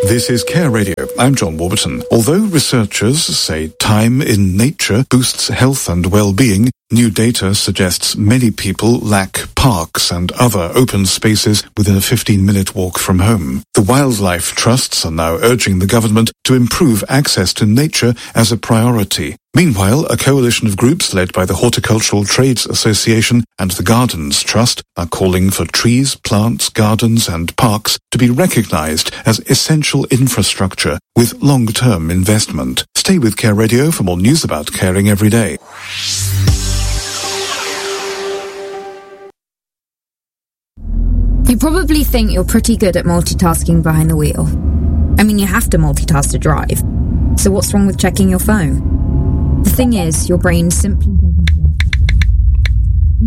This is Care Radio. I'm John Warburton. Although researchers say time in nature boosts health and well-being, new data suggests many people lack parks and other open spaces within a 15-minute walk from home. The wildlife trusts are now urging the government to improve access to nature as a priority. Meanwhile, a coalition of groups led by the Horticultural Trades Association and the Gardens Trust are calling for trees, plants, gardens and parks to be recognised as essential infrastructure with long-term investment. Stay with Care Radio for more news about caring every day. You probably think you're pretty good at multitasking behind the wheel. I mean, you have to multitask to drive. So what's wrong with checking your phone? The thing is, your brain simply doesn't work.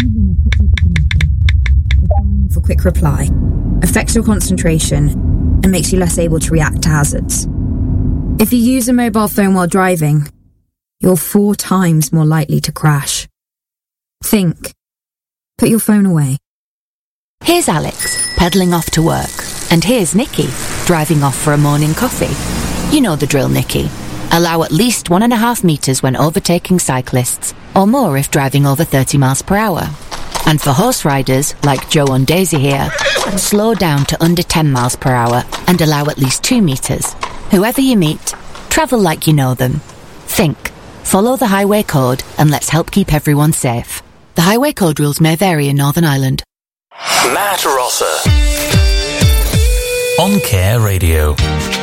Even a quick reply affects your concentration and makes you less able to react to hazards. If you use a mobile phone while driving, you're 4 times more likely to crash. Think. Put your phone away. Here's Alex, pedalling off to work. And here's Nikki, driving off for a morning coffee. You know the drill, Nikki. Allow at least 1.5 metres when overtaking cyclists, or more if driving over 30 miles per hour. And for horse riders, like Joe and Daisy here, slow down to under 10 miles per hour and allow at least 2 metres. Whoever you meet, travel like you know them. Think. Follow the highway code and let's help keep everyone safe. The highway code rules may vary in Northern Ireland. Matt Rosser on Care Radio.